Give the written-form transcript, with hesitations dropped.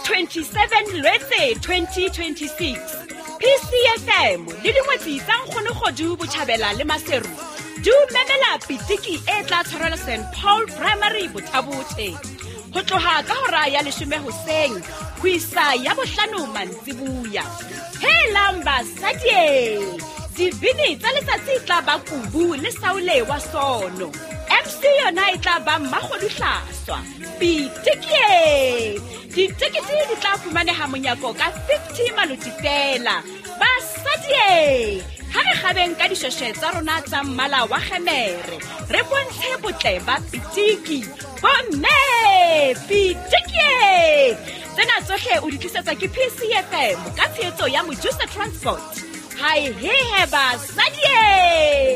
27 Lwetse 2026 PCFM le dingwetsi tsa Nkgonegodu Botjhabela le Maseru du memela pitiki e tla tshwarela St Paul Primary Bothabothe ho tloha ka hora ya 10 hoseng ho isa ya 5 mantsibuya. Helang basadi, dibini tsa letsatsi tla ba Kubu le Saule wa Sono. MC yona e tla ba Mmakgodu Hlaswa. Pitiki ditekete di tla fumaneha monyako ka 50 maluti fela. Basadi, ha re gabeng ka dishweshwe tsa rona tsa mmala wa kgemere re bontshe botle ba pitiki. Bomme pitiki tsena tsohle o di tlisetsa ke PCFM ka tshehetso ya Mojusa Transport. Hai he basadi.